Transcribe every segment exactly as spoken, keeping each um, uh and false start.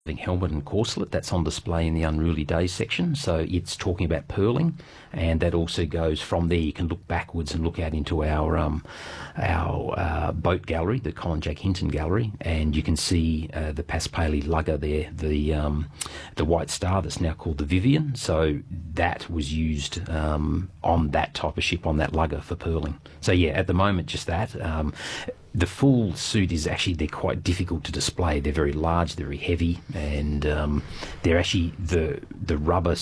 helmet and corselet that's on display in the Unruly Days section. So it's talking about pearling, and that also goes from there. You can look backwards and look out into our um, our uh, boat gallery, the Colin Jack Hinton Gallery, and you can see uh, the Paspaley lugger there, the um, the White Star that's now called the Vivian. So that was used um, on that type of ship, on that lugger, for pearling. So yeah, at the moment, just that. Um, The full suit is actually, they're quite difficult to display. They're very large, they're very heavy, and um, they're actually, the the rubber,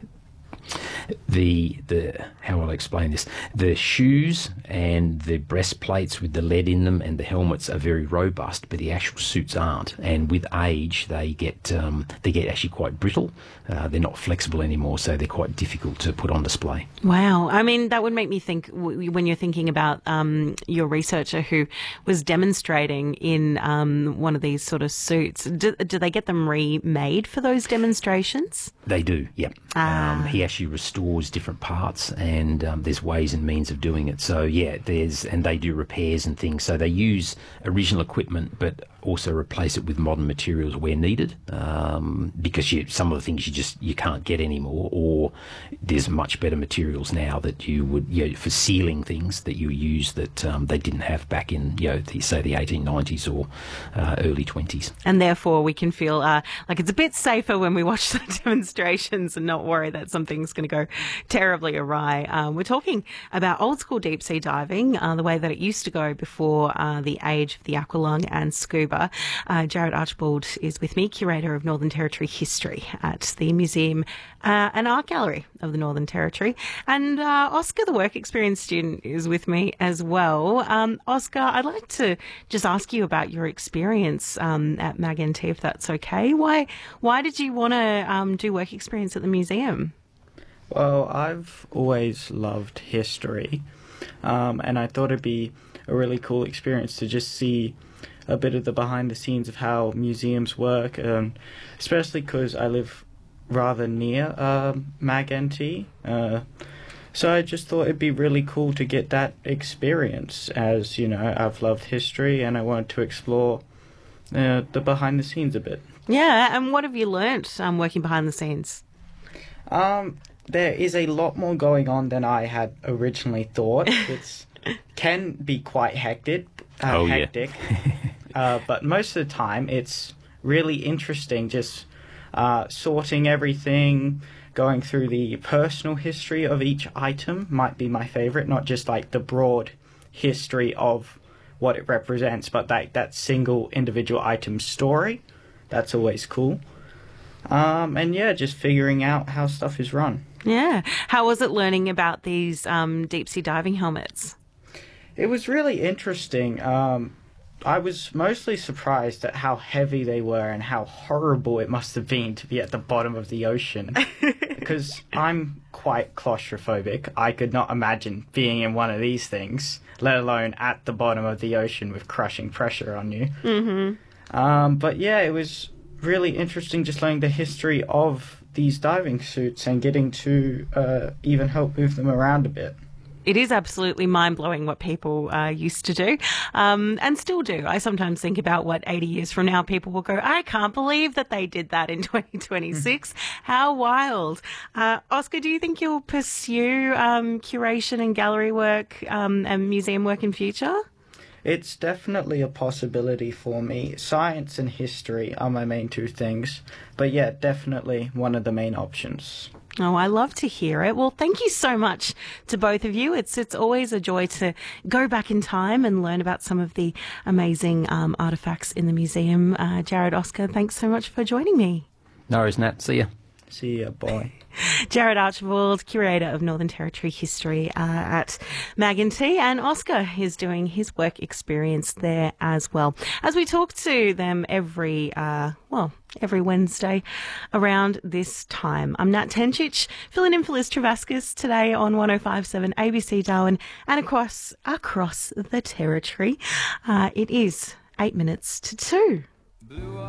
the, the, how will I explain this? The shoes and the breastplates with the lead in them and the helmets are very robust, but the actual suits aren't. And with age, they get, um, they get actually quite brittle. Uh, they're not flexible anymore, so they're quite difficult to put on display. Wow. I mean, that would make me think, w- when you're thinking about um, your researcher who was demonstrating in um, one of these sort of suits, do, do they get them remade for those demonstrations? They do, yep. Ah. Um, he actually restores different parts, and um, there's ways and means of doing it. So yeah, there's, and they do repairs and things. So they use original equipment, but also replace it with modern materials where needed, um, because you, some of the things you just you can't get anymore, or there's much better materials now that you would, you know, for sealing things that you use that um, they didn't have back in, you know, the, say the eighteen nineties or uh, early twenties. And therefore we can feel uh, like it's a bit safer when we watch the demonstrations and not worry that something's going to go terribly awry. Um, we're talking about old school deep sea diving, uh, the way that it used to go before uh, the age of the aqualung and scuba. Uh, Jared Archibald is with me, curator of Northern Territory history at the Museum uh, and Art Gallery of the Northern Territory. And uh, Oscar, the work experience student, is with me as well. Um, Oscar, I'd like to just ask you about your experience um, at Mag N T, if that's okay. Why, why did you want to um, do work experience at the museum? Well, I've always loved history, um, and I thought it'd be a really cool experience to just see a bit of the behind the scenes of how museums work, um, especially because I live rather near uh, Mag N T. Uh, so I just thought it'd be really cool to get that experience, as, you know, I've loved history and I wanted to explore uh, the behind the scenes a bit. Yeah, and what have you learnt um, working behind the scenes? Um, there is a lot more going on than I had originally thought. It's can be quite hectic. Uh, oh, hectic. yeah. uh, but most of the time it's really interesting, just uh, sorting everything, going through the personal history of each item might be my favourite, not just like the broad history of what it represents, but like that single individual item story. That's always cool. Um, and yeah, just figuring out how stuff is run. Yeah. How was it learning about these um, deep sea diving helmets? It was really interesting. Um, I was mostly surprised at how heavy they were and how horrible it must have been to be at the bottom of the ocean. Because I'm quite claustrophobic. I could not imagine being in one of these things, let alone at the bottom of the ocean with crushing pressure on you. Mm-hmm. Um, but yeah, it was really interesting just learning the history of these diving suits and getting to uh, even help move them around a bit. It is absolutely mind-blowing what people uh, used to do um, and still do. I sometimes think about what eighty years from now people will go, I can't believe that they did that in twenty twenty-six. How wild. Uh, Oscar, do you think you'll pursue um, curation and gallery work um, and museum work in future? It's definitely a possibility for me. Science and history are my main two things, but yeah, definitely one of the main options. Oh, I love to hear it. Well, thank you so much to both of you. It's it's always a joy to go back in time and learn about some of the amazing um, artefacts in the museum. Uh, Jared, Oscar, thanks so much for joining me. No worries, Nat. See ya. See ya, boy. Jared Archibald, curator of Northern Territory history uh, at Mag N T, and Oscar is doing his work experience there as well. As we talk to them every, uh, well, every Wednesday around this time. I'm Nat Tenchich, filling in for Liz Travascus today on one oh five point seven A B C Darwin and across, across the Territory. Uh, it is eight minutes to two. Blue